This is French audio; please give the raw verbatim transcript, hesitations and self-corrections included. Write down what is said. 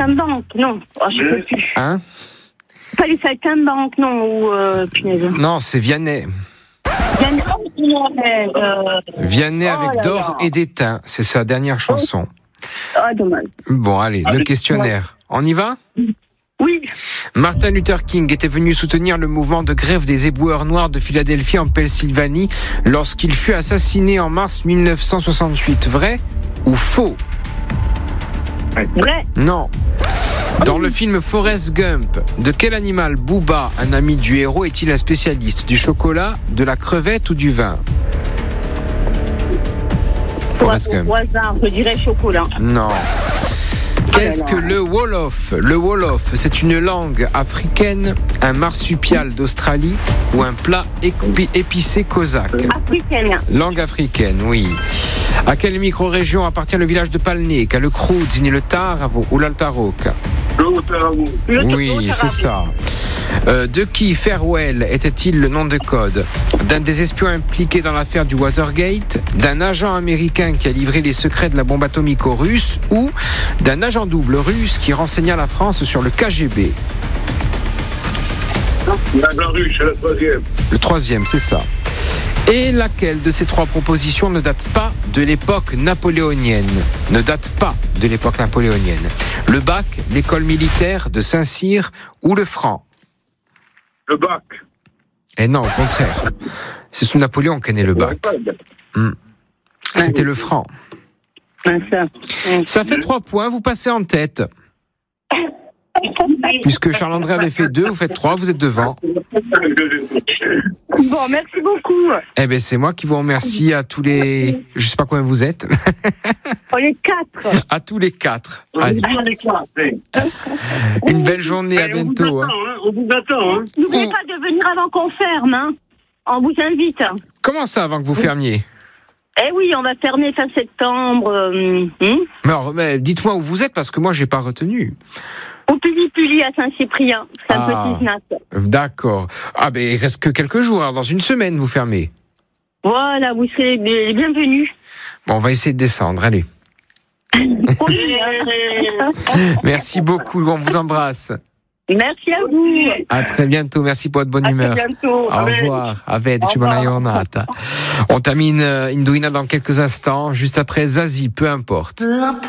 saltimbanques, non. Oh, je sais plus. Hein? Pas les saltimbanques, non, ou euh, punaise. Non, c'est Vianney. Vianney, oh, punaise, euh... Vianney oh avec là d'or là. et d'étain. C'est sa dernière chanson. Ah, dommage. Bon, allez, le questionnaire. On y va? Oui. Martin Luther King était venu soutenir le mouvement de grève des éboueurs noirs de Philadelphie en Pennsylvanie lorsqu'il fut assassiné en mars dix-neuf cent soixante-huit. Vrai ou faux? Vrai. Non. Dans le film Forrest Gump, de quel animal Booba, un ami du héros, est-il un spécialiste? Du chocolat, de la crevette ou du vin? Forrest Gump. Au hasard, je dirais chocolat. Non. Qu'est-ce que le Wolof? Le Wolof, c'est une langue africaine, un marsupial d'Australie ou un plat épi- épicé cosaque? Africaine. Langue africaine, oui. À quelle micro-région appartient le village de Palné? Qu'a le Cruzini, le Taravo ou l'Altaroc? Oui, c'est ça. Euh, de qui Farewell était-il le nom de code? D'un des espions impliqués dans l'affaire du Watergate, d'un agent américain qui a livré les secrets de la bombe atomique aux Russes ou d'un agent double russe qui renseigna la France sur le K G B? La russe, c'est la troisième. Le troisième, c'est ça. Et laquelle de ces trois propositions ne date pas de l'époque napoléonienne? Ne date pas de l'époque napoléonienne. Le bac, l'école militaire de Saint-Cyr ou le franc? Le bac. Eh non, au contraire. C'est sous Napoléon qu'est né le bac. Hmm. C'était le franc. Ça fait trois points, vous passez en tête. Puisque Charles-André avait fait deux, vous faites trois, vous êtes devant. Bon, merci beaucoup. Eh bien, c'est moi qui vous remercie à tous les... Je sais pas combien vous êtes. On est quatre. À tous les quatre. Allez. Une belle journée, à bientôt. Hein. On vous attend. Hein. N'oubliez pas de venir avant qu'on ferme. Hein. On vous invite. Comment ça, avant que vous fermiez? Eh oui, on va fermer fin septembre. Euh, hmm mais alors, mais dites-moi où vous êtes, parce que moi, j'ai pas retenu. Au Puli-Puli à Saint-Cyprien. C'est un Ah, petit snack. D'accord. Ah, ben, il reste que quelques jours. Alors, dans une semaine, vous fermez. Voilà, vous serez les bienvenus. Bon, on va essayer de descendre. Allez. Merci beaucoup. On vous embrasse. Merci à vous. À très bientôt. Merci pour votre bonne À humeur. très bientôt. Au revoir. Aved, Au ci revoir. buona giornata. On termine Indouina dans quelques instants, juste après Zazie, peu importe.